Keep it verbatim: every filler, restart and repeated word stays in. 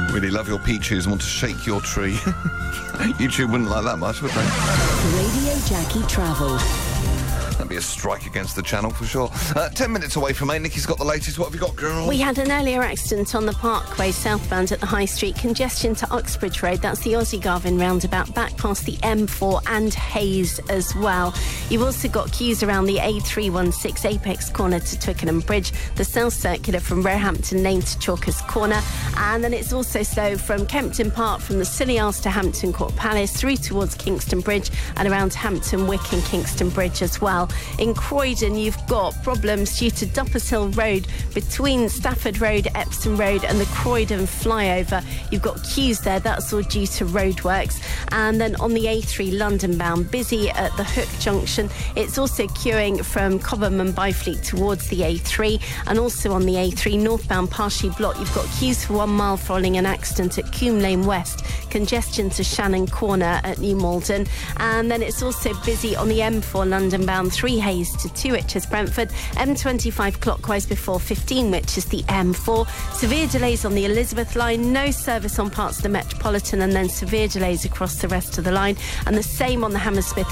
Really love your peaches and want to shake your tree. YouTube wouldn't like that much, would they? Radio Jackie Travel. That'd be a strike against the channel for sure. Uh, ten minutes away from eight. Nikki's got the latest. What have you got, girl? We had an earlier accident on the Parkway southbound at the High Street. Congestion to Uxbridge Road. That's the Aussie Garvin roundabout, back past the M four and Hayes as well. You've also got queues around the A three sixteen Apex Corner to Twickenham Bridge, the South Circular from Roehampton Lane to Chalkers Corner, and then it's also slow from Kempton Park, from the Scilly Arse to Hampton Court Palace, through towards Kingston Bridge and around Hampton Wick and Kingston Bridge as well. In Croydon, you've got problems due to Duppers Hill Road between Stafford Road, Epsom Road and the Croydon flyover. You've got queues there. That's all due to roadworks. And then on the A three London bound, busy at the Hook Junction. It's also queuing from Cobham and Byfleet towards the A three, and also on the A three northbound, partially blocked. You've got queues for one mile following an accident at Coombe Lane West, congestion to Shannon Corner at New Malden, and then it's also busy on the M four London bound, three Hayes to two which is Brentford, M twenty-five clockwise before fifteen, which is the M four. Severe delays on the Elizabeth line, no service on parts of the Metropolitan, and then severe delays across the rest of the line, and the same on the Hammersmith